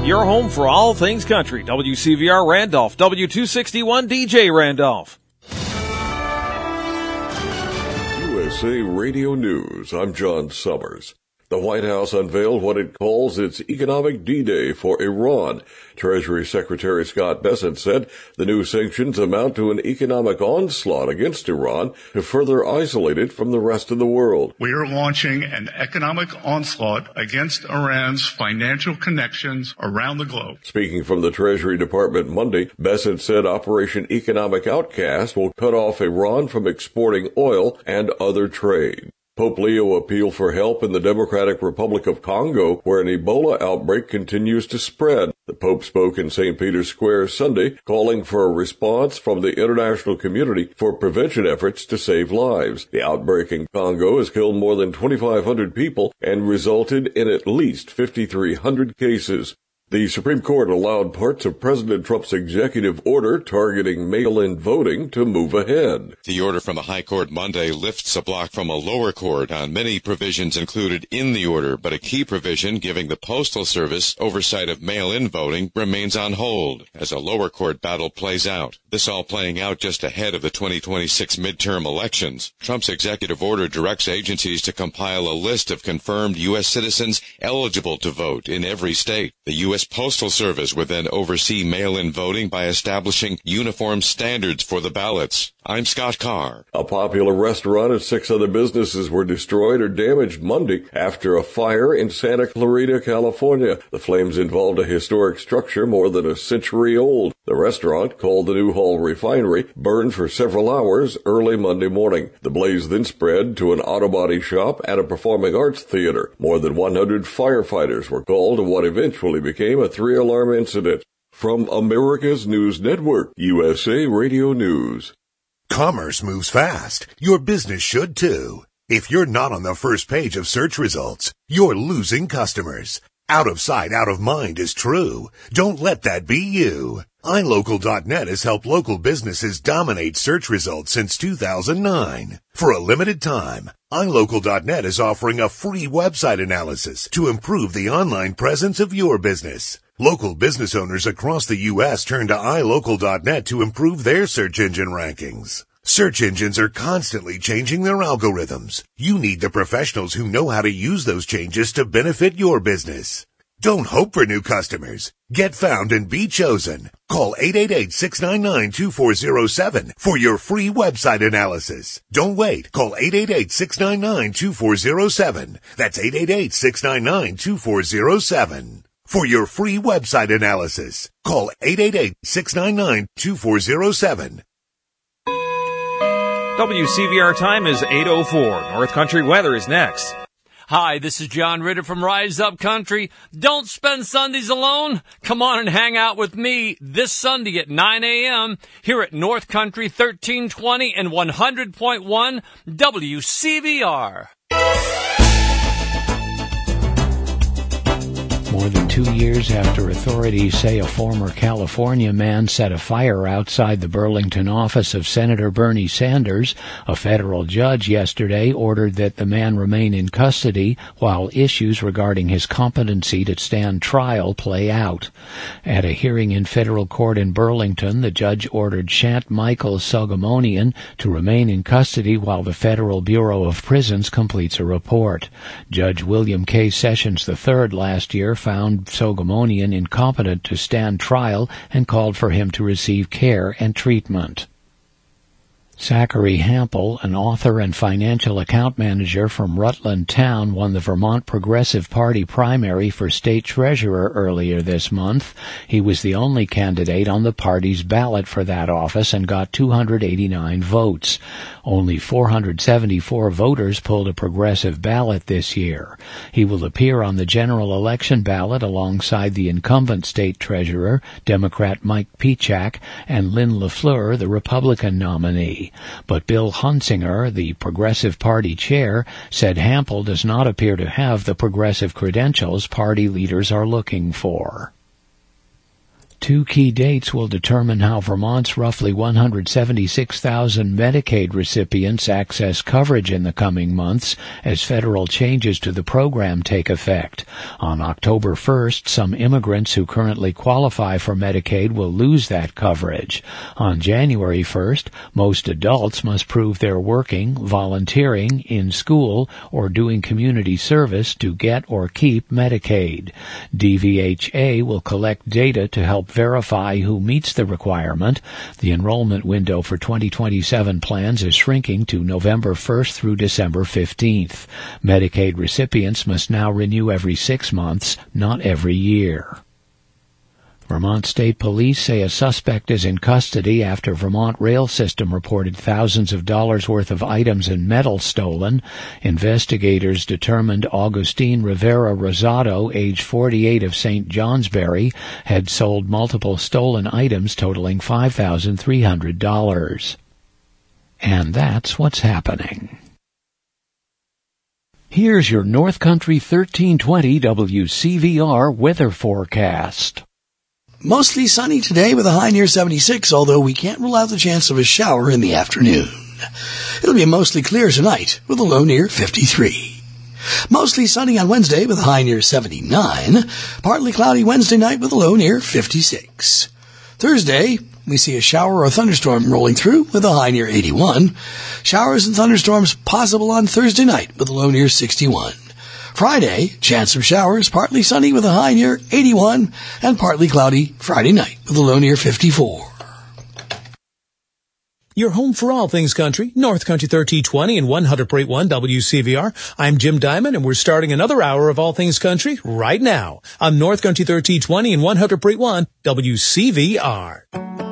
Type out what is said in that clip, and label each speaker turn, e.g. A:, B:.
A: your home for all things country. WCVR Randolph, W261 DJ Randolph.
B: USA Radio News, I'm John Summers. The White House unveiled what it calls its economic D-Day for Iran. Treasury Secretary Scott Bessent said the new sanctions amount to an economic onslaught against Iran to further isolate it from the rest of the world.
C: We are launching an economic onslaught against Iran's financial connections around the globe.
B: Speaking from the Treasury Department Monday, Bessent said Operation Economic Outcast will cut off Iran from exporting oil and other trade. Pope Leo appealed for help in the Democratic Republic of Congo, where an Ebola outbreak continues to spread. The Pope spoke in St. Peter's Square Sunday, calling for a response from the international community for prevention efforts to save lives. The outbreak in Congo has killed more than 2,500 people and resulted in at least 5,300 cases. The Supreme Court allowed parts of President Trump's executive order targeting mail-in voting to move ahead.
D: The order from the High Court Monday lifts a block from a lower court on many provisions included in the order, but a key provision giving the Postal Service oversight of mail-in voting remains on hold as a lower court battle plays out. This all playing out just ahead of the 2026 midterm elections. Trump's executive order directs agencies to compile a list of confirmed U.S. citizens eligible to vote in every state. The U.S. Postal Service would then oversee mail-in voting by establishing uniform standards for the ballots. I'm Scott Carr.
B: A popular restaurant and 6 other businesses were destroyed or damaged Monday after a fire in Santa Clarita, California. The flames involved a historic structure more than a century old. The restaurant, called the Newhall Refinery, burned for several hours early Monday morning. The blaze then spread to an auto body shop and a performing arts theater. More than 100 firefighters were called to what eventually became a 3-alarm incident. From America's News Network, USA Radio News.
E: Commerce moves fast. Your business should too. If you're not on the first page of search results, you're losing customers. Out of sight, out of mind is true. Don't let that be you. iLocal.net has helped local businesses dominate search results since 2009. For a limited time, iLocal.net is offering a free website analysis to improve the online presence of your business. Local business owners across the U.S. turn to iLocal.net to improve their search engine rankings. Search engines are constantly changing their algorithms. You need the professionals who know how to use those changes to benefit your business. Don't hope for new customers. Get found and be chosen. Call 888-699-2407 for your free website analysis. Don't wait. Call 888-699-2407. That's 888-699-2407. For your free website analysis, call 888-699-2407.
A: WCVR time is 8:04. North Country weather is next.
F: Hi, this is John Ritter from Rise Up Country. Don't spend Sundays alone. Come on and hang out with me this Sunday at 9 a.m. here at North Country 1320 and 100.1 WCVR.
G: More than 2 years after authorities say a former California man set a fire outside the Burlington office of Senator Bernie Sanders, a federal judge yesterday ordered that the man remain in custody while issues regarding his competency to stand trial play out. At a hearing in federal court in Burlington, the judge ordered Shant Michael Sogomonian to remain in custody while the Federal Bureau of Prisons completes a report. Judge William K. Sessions III last year found Sogomonian incompetent to stand trial and called for him to receive care and treatment. Zachary Hampel, an author and financial account manager from Rutland Town, won the Vermont Progressive Party primary for state treasurer earlier this month. He was the only candidate on the party's ballot for that office and got 289 votes. Only 474 voters pulled a progressive ballot this year. He will appear on the general election ballot alongside the incumbent state treasurer, Democrat Mike Pichak, and Lynn LaFleur, the Republican nominee. But Bill Hunsinger, the Progressive Party chair, said Hampel does not appear to have the progressive credentials party leaders are looking for. Two key dates will determine how Vermont's roughly 176,000 Medicaid recipients access coverage in the coming months as federal changes to the program take effect. On October 1st, some immigrants who currently qualify for Medicaid will lose that coverage. On January 1st, most adults must prove they're working, volunteering, in school, or doing community service to get or keep Medicaid. DVHA will collect data to help verify who meets the requirement. The enrollment window for 2027 plans is shrinking to November 1st through December 15th. Medicaid recipients must now renew every 6 months, not every year. Vermont State Police say a suspect is in custody after Vermont Rail System reported thousands of dollars worth of items and metal stolen. Investigators determined Augustine Rivera Rosado, age 48 of St. Johnsbury, had sold multiple stolen items totaling $5,300. And that's what's happening. Here's your North Country 1320 WCVR weather forecast.
H: Mostly sunny today with a high near 76, although we can't rule out the chance of a shower in the afternoon. It'll be mostly clear tonight with a low near 53. Mostly sunny on Wednesday with a high near 79. Partly cloudy Wednesday night with a low near 56. Thursday, we see a shower or thunderstorm rolling through with a high near 81. Showers and thunderstorms possible on Thursday night with a low near 61. Friday, chance of showers, partly sunny with a high near 81, and partly cloudy Friday night with a low near 54.
I: Your home for all things country, North Country 1320 and 100.1 WCVR. I'm Jim Diamond, and we're starting another hour of all things country right now on North Country 1320 and 100.1 WCVR.